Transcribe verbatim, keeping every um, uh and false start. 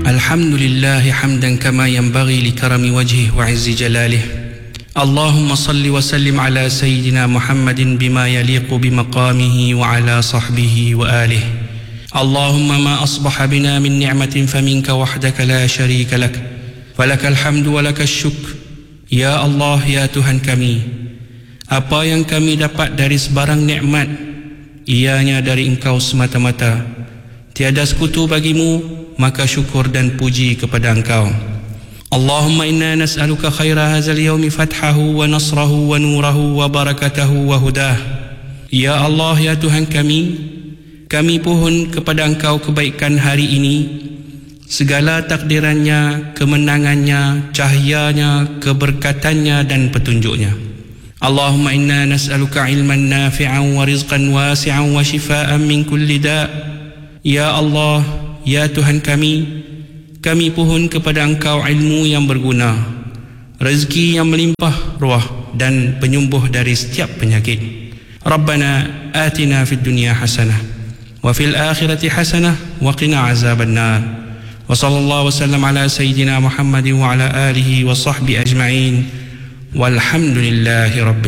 Alhamdulillah hamdan kama yanbaghi li karami wajhihi wa 'izzi jalalihi. Allahumma salli wa sallim ala sayyidina Muhammadin bima yaliqu bimaqamihi wa ala sahbihi wa alihi. Allahumma ma asbaha bina min ni'matin faminka wahdaka la sharika lak, falakal hamdu wa lakal syukr. Ya Allah, ya Tuhan kami, apa yang kami dapat dari sebarang nikmat, ianya dari Engkau semata-mata. Tiada sekutu bagimu, maka syukur dan puji kepada Engkau. Allahumma inna nas'aluka khaira hadzal yawmi fathahu wa nasrahu wa nurahu wa barakatahu wa hudah. Ya Allah, ya Tuhan kami, kami pohon kepada Engkau kebaikan hari ini, segala takdirannya, kemenangannya, cahayanya, keberkatannya dan petunjuknya. Allahumma inna nas'aluka ilman nafi'an wa rizqan wasi'an wa shifaan min kulli da'. Ya Allah, ya Tuhan kami, kami pohon kepada Engkau ilmu yang berguna, rezeki yang melimpah ruah dan penyembuh dari setiap penyakit. Rabbana atina fid dunya hasanah wa fil akhirati hasanah wa qina azaban nar. Wa sallallahu wasallam ala sayyidina Muhammadin wa ala alihi wa sahbihi ajma'in. Walhamdulillahi rabbil